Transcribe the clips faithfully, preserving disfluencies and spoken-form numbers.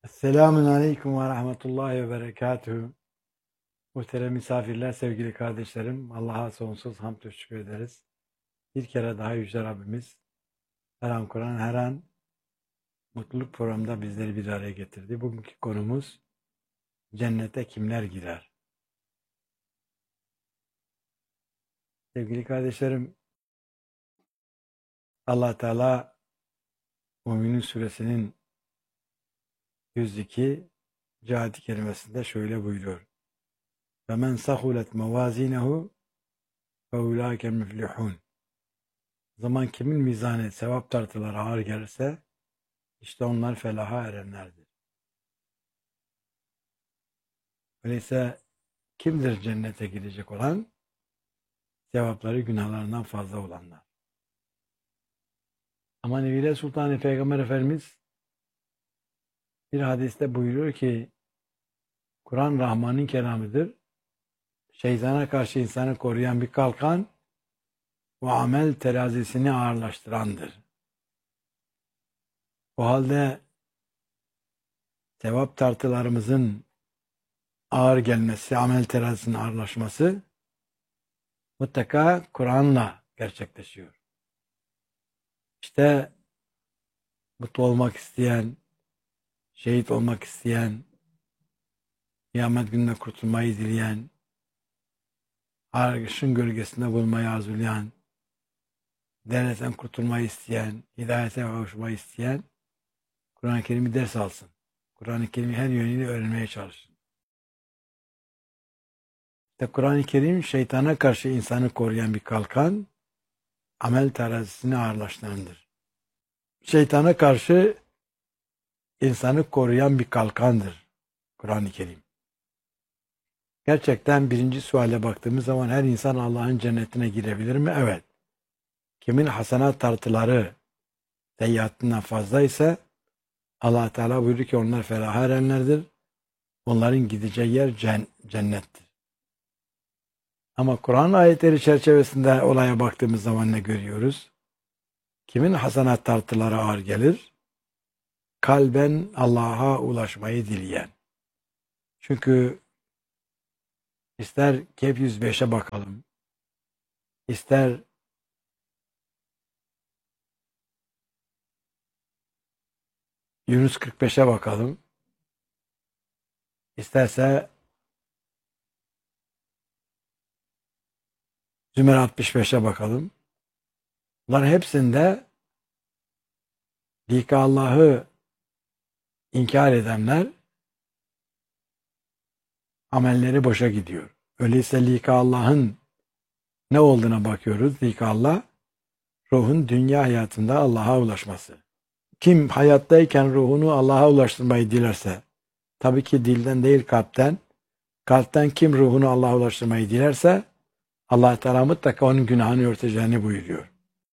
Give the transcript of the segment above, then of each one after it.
Selamun Aleyküm ve Rahmetullahi ve Berekatühü. Muhterem misafirler, sevgili kardeşlerim, Allah'a sonsuz hamd ve şükür ederiz. Bir kere daha Yüce Rabbimiz her an Kur'an, her an mutluluk programında bizleri bir araya getirdi. Bugünkü konumuz cennete kimler girer? Sevgili kardeşlerim, Allah Teala Müminun Suresinin yüz iki ayet-i kerimesinde şöyle buyuruyor. فَمَنْ سَخُلَتْ مَوَازِينَهُ فَاُولَٰئِكَ الْمُفْلِحُونَ Zaman kimin mizanı, sevap tartıları ağır gelirse işte onlar felaha erenlerdir. Öyleyse kimdir cennete gidecek olan? Sevapları günahlarından fazla olanlar. Ama Nebile Sultan Peygamber Efendimiz bir hadiste buyuruyor ki Kur'an Rahman'ın kelamıdır. Şeytana karşı insanı koruyan bir kalkan ve amel terazisini ağırlaştırandır. O halde sevap tartılarımızın ağır gelmesi, amel terazisinin ağırlaşması mutlaka Kur'an'la gerçekleşiyor. İşte mutlu olmak isteyen, şehit olmak isteyen, kıyamet gününe kurtulmayı dileyen, arşın gölgesinde bulunmayı arzulayan, dernetten kurtulmayı isteyen, hidayete kavuşmayı isteyen, Kur'an-ı Kerim'i ders alsın. Kur'an-ı Kerim'i her yönüyle öğrenmeye çalışsın. İşte Kur'an-ı Kerim şeytana karşı insanı koruyan bir kalkan, amel terazisini ağırlaştırandır. Şeytana karşı insanı koruyan bir kalkandır Kur'an-ı Kerim. Gerçekten birinci suale baktığımız zaman her insan Allah'ın cennetine girebilir mi? Evet. Kimin hasenat tartıları seyyiatından fazla ise Allah Teala buyuruyor ki onlar felaha erenlerdir. Onların gideceği yer cennettir. Ama Kur'an ayetleri çerçevesinde olaya baktığımız zaman ne görüyoruz? Kimin hasenat tartıları ağır gelir? Kalben Allah'a ulaşmayı dileyen. Çünkü ister Kehf yüz beşe bakalım, ister Yunus kırk beşe bakalım, isterse Zümer altmış beşe bakalım. Bunların hepsinde lika Allah'ı inkar edenler amelleri boşa gidiyor. Öyleyse lika Allah'ın ne olduğuna bakıyoruz. Lika Allah, ruhun dünya hayatında Allah'a ulaşması. Kim hayattayken ruhunu Allah'a ulaştırmayı dilerse, tabii ki dilden değil kalpten, kalpten kim ruhunu Allah'a ulaştırmayı dilerse, Allah Teala mutlaka onun günahını örteceğini buyuruyor.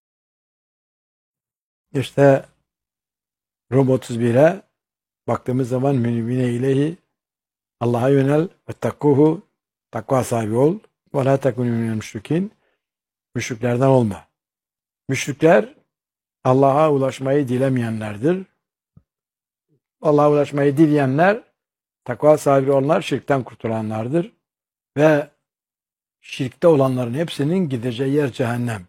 İşte Rum otuz bire baktığımız zaman münibine ileyhi Allah'a yönel ve takkuhu takva sahibi ol ve la tekunu minel müşrikin müşriklerden olma. Müşrikler Allah'a ulaşmayı dilemeyenlerdir. Allah'a ulaşmayı dileyenler takva sahibi olanlar şirkten kurtulanlardır ve şirkte olanların hepsinin gideceği yer cehennem.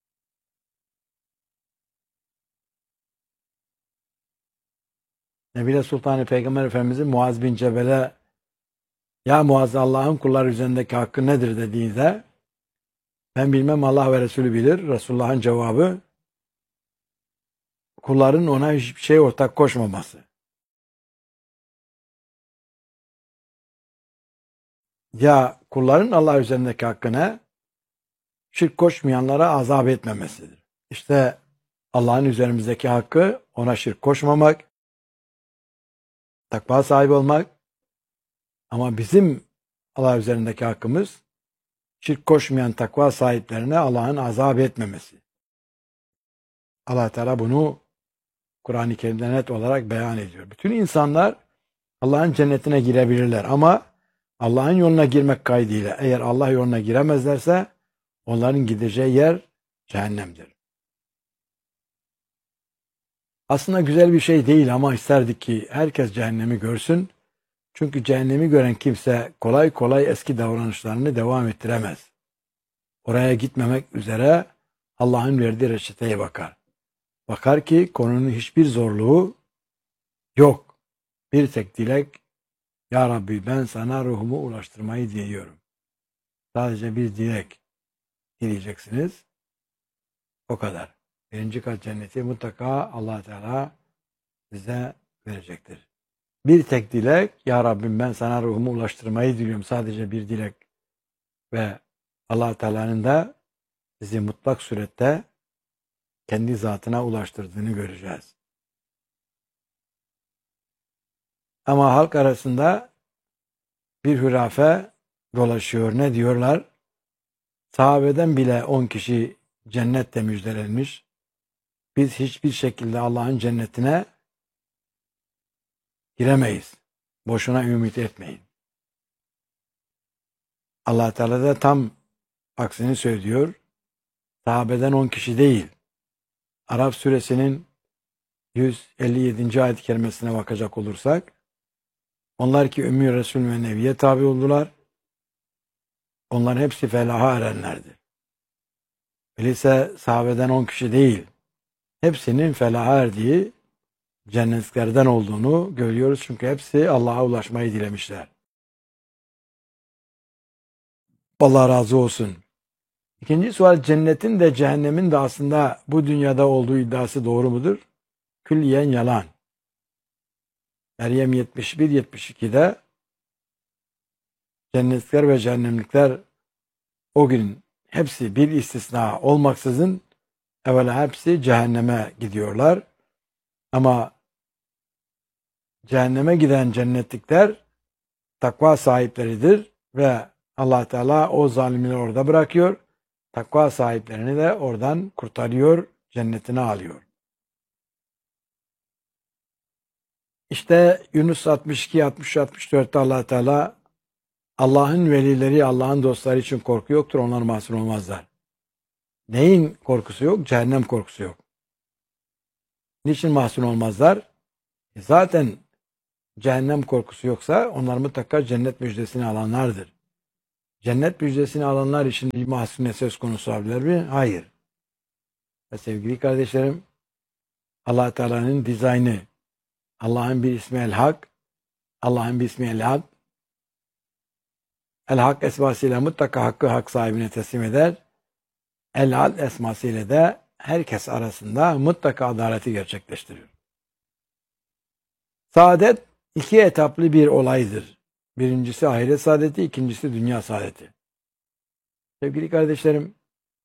Nebile Sultan Peygamber Efendimiz'in Muaz bin Cebel'e ya Muaz Allah'ın kullar üzerindeki hakkı nedir dediğinde ben bilmem Allah ve Resulü bilir. Resulullah'ın cevabı kulların ona hiçbir şey ortak koşmaması. Ya kulların Allah üzerindeki hakkına şirk koşmayanlara azap etmemesidir. İşte Allah'ın üzerimizdeki hakkı ona şirk koşmamak, takva sahibi olmak. Ama bizim Allah üzerindeki hakkımız şirk koşmayan takva sahiplerine Allah'ın azap etmemesi. Allah Teala bunu Kur'an-ı Kerim'de net olarak beyan ediyor. Bütün insanlar Allah'ın cennetine girebilirler ama Allah'ın yoluna girmek kaydıyla eğer Allah yoluna giremezlerse onların gideceği yer cehennemdir. Aslında güzel bir şey değil ama isterdik ki herkes cehennemi görsün. Çünkü cehennemi gören kimse kolay kolay eski davranışlarını devam ettiremez. Oraya gitmemek üzere Allah'ın verdiği reçeteye bakar. Bakar ki konunun hiçbir zorluğu yok. Bir tek dilek, Ya Rabbi ben sana ruhumu ulaştırmayı diliyorum. Sadece bir dilek dileyeceksiniz. O kadar. Birinci kat cenneti mutlaka Allah Teala size verecektir. Bir tek dilek, Ya Rabbim ben sana ruhumu ulaştırmayı diliyorum. Sadece bir dilek. Ve Allah Teala'nın da sizi mutlak surette kendi zatına ulaştırdığını göreceğiz. Ama halk arasında bir hürafe dolaşıyor. Ne diyorlar? Sahabeden bile on kişi cennette müjdelenmiş. Biz hiçbir şekilde Allah'ın cennetine giremeyiz. Boşuna ümit etmeyin. Allah Teala da tam aksini söylüyor. Sahabeden on kişi değil. Araf suresinin yüz elli yedinci ayet-i kerimesine bakacak olursak, onlar ki Ümmü Resul ve Nebi'ye tabi oldular. Onların hepsi felaha erenlerdir. Öyleyse sahabeden on kişi değil, hepsinin felaha erdiği cennetlerden olduğunu görüyoruz. Çünkü hepsi Allah'a ulaşmayı dilemişler. Allah razı olsun. İkinci sual, cennetin de cehennemin de aslında bu dünyada olduğu iddiası doğru mudur? Külliyen yalan. Meryem yetmiş bir yetmiş iki'de cennetlikler ve cehennemlikler o gün hepsi bir istisna olmaksızın evvela hepsi cehenneme gidiyorlar. Ama cehenneme giden cennetlikler takva sahipleridir ve Allah Teala o zalimleri orada bırakıyor. Takva sahiplerini de oradan kurtarıyor, cennetine alıyor. İşte Yunus altmış iki altmış altmış dört'te Allah Teala Allah'ın velileri, Allah'ın dostları için korku yoktur, onlar mahzun olmazlar. Neyin korkusu yok? Cehennem korkusu yok. Niçin mahzun olmazlar? E zaten cehennem korkusu yoksa onlar mutlaka cennet müjdesini alanlardır. Cennet müjdesini alanlar için bir mahzuniyet söz konusu olabilir mi? Hayır. Ve sevgili kardeşlerim, Allah Teala'nın dizaynı, Allah'ın bir ismi El-Hak, Allah'ın bir ismi El-Hak, El-Hak esmasıyla mutlaka hakkı hak sahibine teslim eder. El-Adl esmasıyla de herkes arasında mutlaka adaleti gerçekleştiriyor. Saadet iki etaplı bir olaydır. Birincisi ahiret saadeti, ikincisi dünya saadeti. Sevgili kardeşlerim,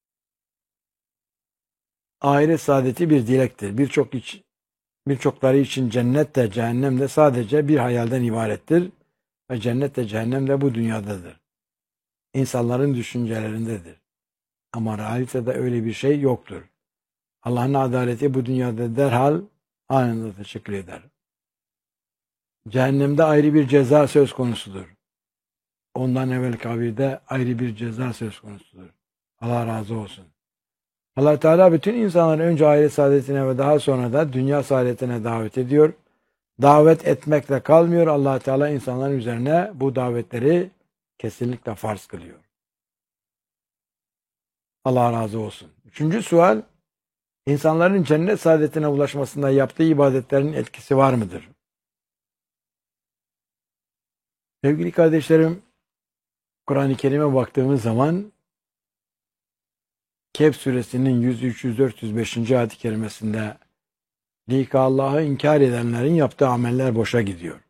ahiret saadeti bir dilektir. Birçok iç, birçokları için cennet de cehennem de sadece bir hayalden ibarettir. Ve cennet de cehennem de bu dünyadadır. İnsanların düşüncelerindedir. Ama realitede öyle bir şey yoktur. Allah'ın adaleti bu dünyada derhal anında teşekkür eder. Cehennemde ayrı bir ceza söz konusudur. Ondan evvel kabirde ayrı bir ceza söz konusudur. Allah razı olsun. Allah Teala bütün insanları önce ahiret saadetine ve daha sonra da dünya saadetine davet ediyor. Davet etmekle kalmıyor. Allah Teala insanların üzerine bu davetleri kesinlikle farz kılıyor. Allah razı olsun. Üçüncü sual, insanların cennet saadetine ulaşmasında yaptığı ibadetlerin etkisi var mıdır? Sevgili kardeşlerim, Kur'an-ı Kerim'e baktığımız zaman Kehf suresinin yüz üç yüz dört yüz beş. ayet-i kerimesinde Lika Allah'ı inkar edenlerin yaptığı ameller boşa gidiyor.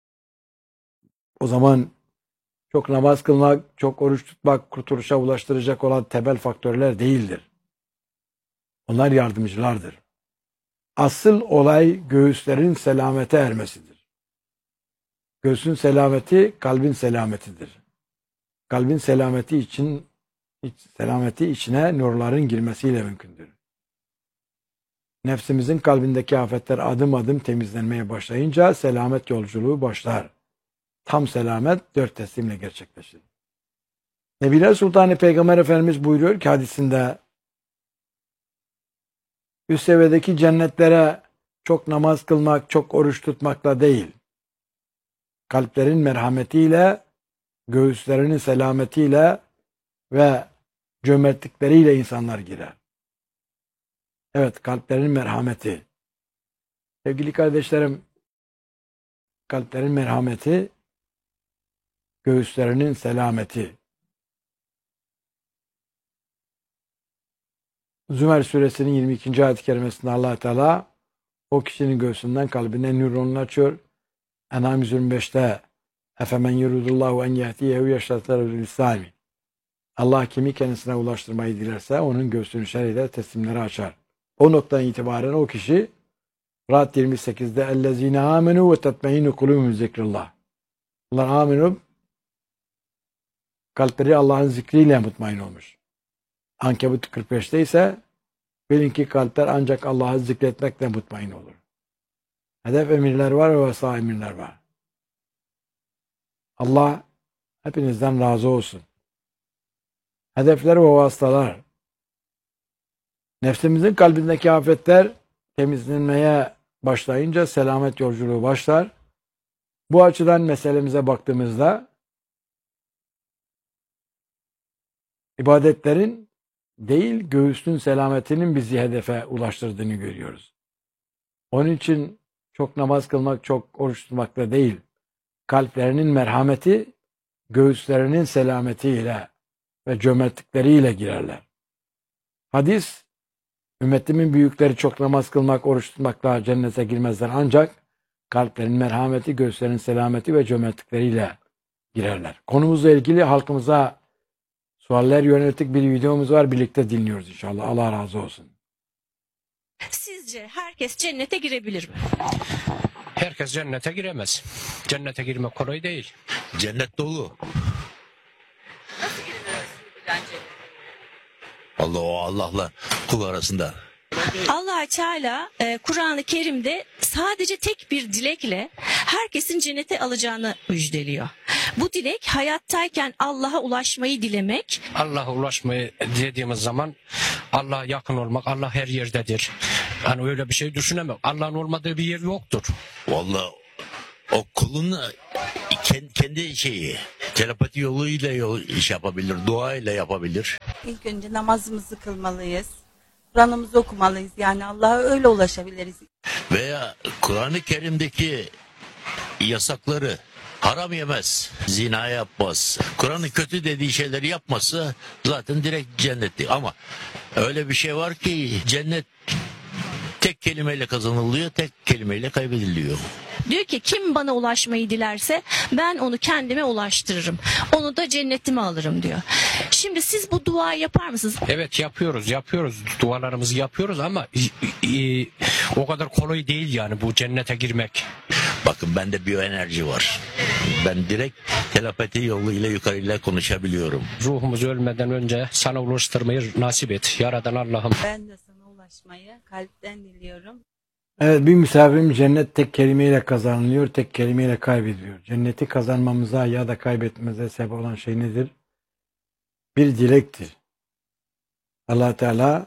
O zaman çok namaz kılmak, çok oruç tutmak kurtuluşa ulaştıracak olan temel faktörler değildir. Onlar yardımcılardır. Asıl olay göğüslerin selamete ermesidir. Göğsün selameti kalbin selametidir. Kalbin selameti için selameti içine nurların girmesiyle mümkündür. Nefsimizin kalbindeki afetler adım adım temizlenmeye başlayınca selamet yolculuğu başlar. Tam selamet dört teslimle gerçekleşir. Nebiler Sultanı Peygamber Efendimiz buyuruyor ki hadisinde, üst seviyedeki cennetlere çok namaz kılmak, çok oruç tutmakla değil, kalplerin merhametiyle, göğüslerinin selametiyle ve cömertlikleriyle insanlar girer. Evet, kalplerin merhameti. Sevgili kardeşlerim, kalplerin merhameti, göğüslerinin selameti. Zümer suresinin yirmi ikinci ayet-i kerimesinde Allah Teala o kişinin göğsünden kalbine nurunu açıyor. En'am yirmi beşte efemen yuridullahu en yehdiyehu yeşrateru lisani. Allah kimi kendisine ulaştırmayı dilerse onun göğsünü şerh eder, teslimleri açar. O noktadan itibaren o kişi Ra'd yirmi sekizde ellezine amenu ve tetmeinu kulubum zikrillah. Allah amenu, kalpleri Allah'ın zikriyle mutmain olmuş. Ankebut kırk beşte ise bilin ki kalpler ancak Allah'ı zikretmekle mutmain olur. Hedef emirler var ve vesa emirler var. Allah hepinizden razı olsun. Hedefler ve vasıtalar. Nefsimizin kalbindeki afetler temizlenmeye başlayınca selamet yolculuğu başlar. Bu açıdan meselemize baktığımızda ibadetlerin değil göğüsün selametinin bizi hedefe ulaştırdığını görüyoruz. Onun için çok namaz kılmak, çok oruç tutmakla değil, kalplerinin merhameti, göğüslerinin selametiyle ve cömertlikleriyle girerler. Hadis, ümmetimin büyükleri çok namaz kılmak, oruç tutmakla cennete girmezler ancak kalplerin merhameti, göğüslerin selameti ve cömertlikleriyle girerler. Konumuzla ilgili halkımıza sualler yönelik bir videomuz var. Birlikte dinliyoruz inşallah. Allah razı olsun. Sizce herkes cennete girebilir mi? Herkes cennete giremez. Cennete girmek kolay değil. Cennet dolu. Nasıl girilir Resulü'den cennete? Allah o Allah'la kul arasında. Allah Teala e, Kur'an-ı Kerim'de sadece tek bir dilekle herkesin cennete alacağını müjdeliyor. Bu dilek hayattayken Allah'a ulaşmayı dilemek. Allah'a ulaşmayı dediğimiz zaman Allah'a yakın olmak, Allah her yerdedir. Hani öyle bir şey düşünemem. Allah'ın olmadığı bir yer yoktur. Vallahi o kulun kendi, kendi şeyi telepati yoluyla yol, iş yapabilir, duayla yapabilir. İlk önce namazımızı kılmalıyız. Kur'an'ımızı okumalıyız. Yani Allah'a öyle ulaşabiliriz. Veya Kur'an-ı Kerim'deki yasakları haram yemez, zina yapmaz. Kur'an'ın kötü dediği şeyleri yapmazsa zaten direkt cennetlik. Ama öyle bir şey var ki cennet tek kelimeyle kazanılıyor, tek kelimeyle kaybediliyor. Diyor ki kim bana ulaşmayı dilerse ben onu kendime ulaştırırım. Onu da cennetime alırım diyor. Şimdi siz bu duayı yapar mısınız? Evet yapıyoruz, yapıyoruz. Dualarımızı yapıyoruz ama e, e, o kadar kolay değil yani bu cennete girmek. Bakın bende biyoenerji var. Ben direkt telepati yoluyla yukarıyla konuşabiliyorum. Ruhumuz ölmeden önce sana ulaştırmayı nasip et. Yaradan Allah'ım. Ben de sana ulaşmayı kalpten diliyorum. Evet, bir misafirim cennet tek kelimeyle kazanılıyor, tek kelimeyle kaybediliyor. Cenneti kazanmamıza ya da kaybetmemize sebep olan şey nedir? Bir dilektir. Allah Teala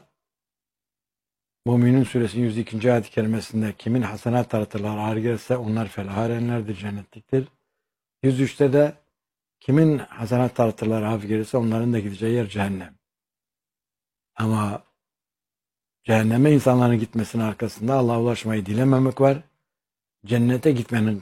Müminun suresinin yüz ikinci ayet-i kerimesinde kimin hasenat artıları ağır gelirse onlar felaha erenlerdir, cennetliktir. yüz üçte de kimin hasenat artıları hafif gelirse onların da gideceği yer cehennem. Ama cehenneme insanların gitmesinin arkasında Allah'a ulaşmayı dilememek var. Cennete gitmenin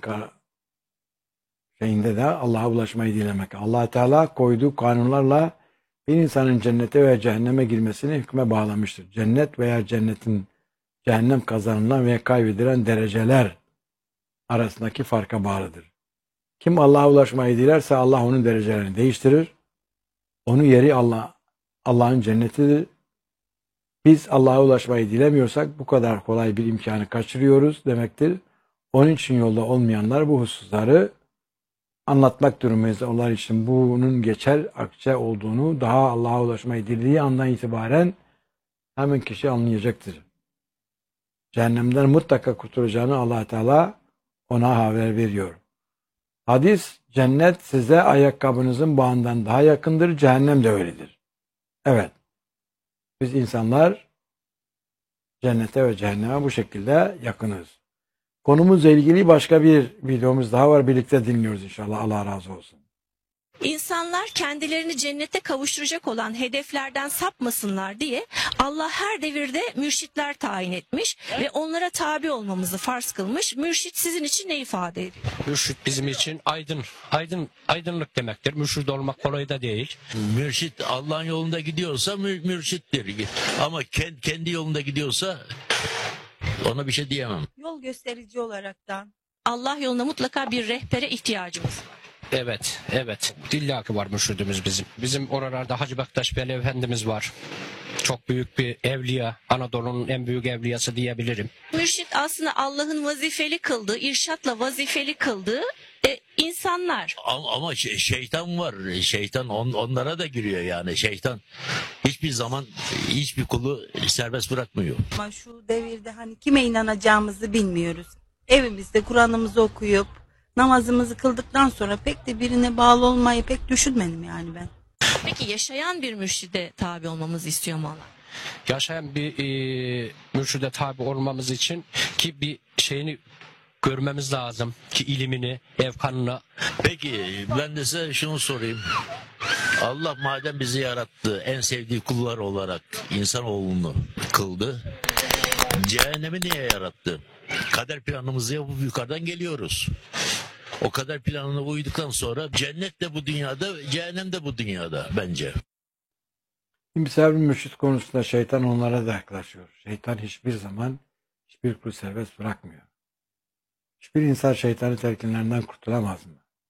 şeyinde de Allah'a ulaşmayı dilemek. Allah Teala koyduğu kanunlarla bir insanın cennete veya cehenneme girmesini hükme bağlamıştır. Cennet veya cennetin cehennem kazanılan veya kaybedilen dereceler arasındaki farka bağlıdır. Kim Allah'a ulaşmayı dilerse Allah onun derecelerini değiştirir. Onun yeri Allah Allah'ın cennetidir. Biz Allah'a ulaşmayı dilemiyorsak bu kadar kolay bir imkanı kaçırıyoruz demektir. Onun için yolda olmayanlar bu hususları anlatmak durumundayız. Onlar için bunun geçer akçe olduğunu daha Allah'a ulaşmayı dilediği andan itibaren hemen kişi anlayacaktır. Cehennemden mutlaka kurtulacağını Allah Teala ona haber veriyor. Hadis, cennet size ayakkabınızın bağından daha yakındır, cehennem de öyledir. Evet. Biz insanlar cennete ve cehenneme bu şekilde yakınız. Konumuzla ilgili başka bir videomuz daha var. Birlikte dinliyoruz inşallah. Allah razı olsun. İnsanlar kendilerini cennete kavuşturacak olan hedeflerden sapmasınlar diye Allah her devirde mürşitler tayin etmiş ve onlara tabi olmamızı farz kılmış. Mürşit sizin için ne ifade ediyor? Mürşit bizim için aydın, aydın, aydınlık demektir. Mürşit olmak kolay da değil. Mürşit Allah'ın yolunda gidiyorsa mür- mürşittir. Ama kend- kendi yolunda gidiyorsa ona bir şey diyemem. Yol gösterici olaraktan. Allah yolunda mutlaka bir rehbere ihtiyacımız var. Evet, evet. Dillaki var mürşidimiz bizim. Bizim oralarda Hacı Bektaş Veli Efendimiz var. Çok büyük bir evliya. Anadolu'nun en büyük evliyası diyebilirim. Mürşit aslında Allah'ın vazifeli kıldığı, irşatla vazifeli kıldığı e, insanlar. Ama, ama şey- şeytan var. Şeytan on- onlara da giriyor yani. Şeytan hiçbir zaman hiçbir kulu serbest bırakmıyor. Ama şu devirde hani kime inanacağımızı bilmiyoruz. Evimizde Kur'an'ımızı okuyup namazımızı kıldıktan sonra pek de birine bağlı olmayı pek düşünmedim yani ben. Peki yaşayan bir mürşide tabi olmamızı istiyor mu Allah? Yaşayan bir e, mürşide tabi olmamız için ki bir şeyini görmemiz lazım. Ki ilimini, evkanını. Peki ben de size şunu sorayım. Allah madem bizi yarattı, en sevdiği kullar olarak insanoğlunu kıldı. Cehennemi niye yarattı? Kader planımızı yapıp yukarıdan geliyoruz. O kader planına uyduktan sonra cennet de bu dünyada, cehennem de bu dünyada bence. Kimseler mürşit konusunda şeytan onlara da yaklaşıyor. Şeytan hiçbir zaman hiçbir kulu serbest bırakmıyor. Hiçbir insan şeytanın telkinlerinden kurtulamaz mı?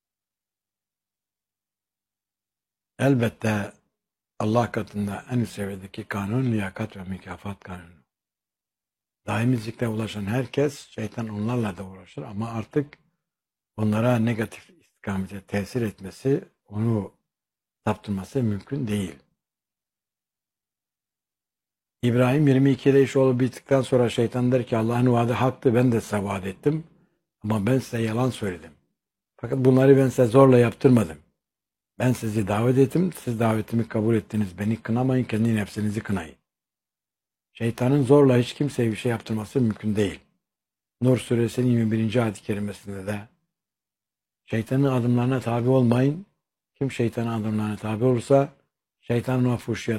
Elbette Allah katında en üst seviyedeki kanun liyakat ve mükafat kanunu. Daimizlikte ulaşan herkes şeytan onlarla da uğraşır ama artık onlara negatif istikamete tesir etmesi, onu saptırması mümkün değil. İbrahim yirmi ikide iş olup bittikten sonra şeytan der ki Allah'ın vaadi haktı, ben de size vaat ettim ama ben size yalan söyledim. Fakat bunları ben size zorla yaptırmadım. Ben sizi davet ettim, siz davetimi kabul ettiniz. Beni kınamayın, kendi nefsinizi kınayın. Şeytanın zorla hiç kimseye bir şey yaptırması mümkün değil. Nur suresinin yirmi birinci ayet-i kerimesinde de şeytanın adımlarına tabi olmayın. Kim şeytanın adımlarına tabi olursa şeytanın o fuhşiyat